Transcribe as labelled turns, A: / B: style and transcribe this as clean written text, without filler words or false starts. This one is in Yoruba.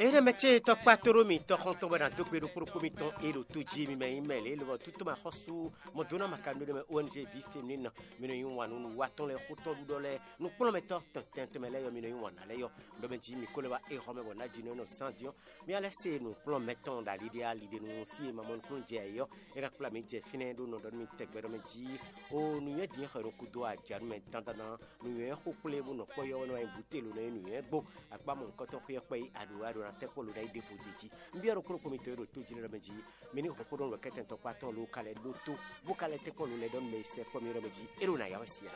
A: Ere meche to patoro mi to honto bana to peru pro komiton e lo toji mi mai mele lo tuto ma hosu mo dona makando de ONG vie féminine mino yin wanu waton le hoto du dole no polo meto tente mele yo mino yin wana le yo do be ji mi koleba e home bona jino no sandio mi ala se no polo meton da l'idéal l'idée no fi mamon kunje yo era kula mi je finendo no don mi tegbero me ji o nu ye din kharo kudo a jaru me tantana nu ye khokule bu no koyo no e butelu no nu ye gbo agba mo nkoto khye pe adu na tekolo dai defo deji mbiaro kuro komite ro to jina meji mini hokoro ro keten to paton lo kale do to bu kale tekolo le don me se ko mi ro meji ero na yawasia